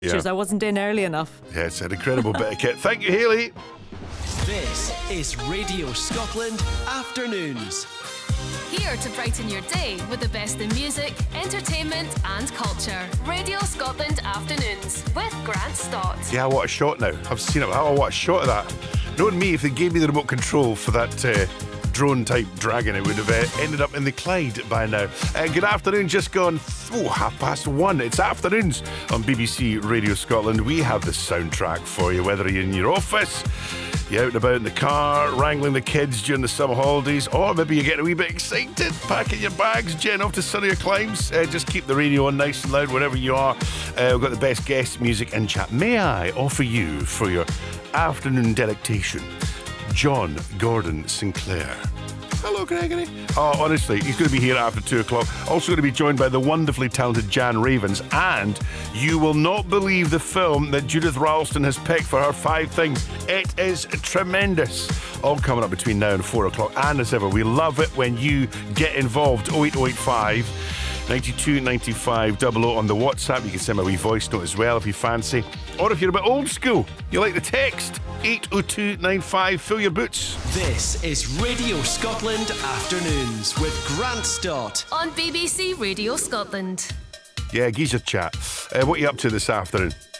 Yeah. Cheers, I wasn't in early enough. Yeah, it's an incredible bit of kit. Thank you, Hayley. This is Radio Scotland Afternoons. Here to brighten your day with the best in music, entertainment and culture. Radio Scotland Afternoons with Grant Stott. Yeah, what a shot now. I've seen it. Oh, what a shot of that. Knowing me, if they gave me the remote control for that drone-type dragon, it would have ended up in the Clyde by now. Good afternoon, just gone 1:30. It's afternoons on BBC Radio Scotland. We have the soundtrack for you, whether you're in your office, you're out and about in the car, wrangling the kids during the summer holidays, or maybe you're getting a wee bit excited, packing your bags, jetting off to sunnier climes. Just keep the radio on nice and loud wherever you are. We've got the best guests, music and chat. May I offer you, for your afternoon delectation, John Gordon Sinclair. Hello, Gregory. Oh, honestly, he's going to be here after 2 o'clock. Also going to be joined by the wonderfully talented Jan Ravens. And you will not believe the film that Judith Ralston has picked for her 5 things. It is tremendous. All coming up between now and 4 o'clock. And as ever, we love it when you get involved. 08085 92 95 00 on the WhatsApp. You can send me a wee voice note as well if you fancy. Or if you're a bit old school, you like the text, 80295, fill your boots. This is Radio Scotland Afternoons with Grant Stott On BBC Radio Scotland. Yeah, geezer chat. What are you up to this afternoon?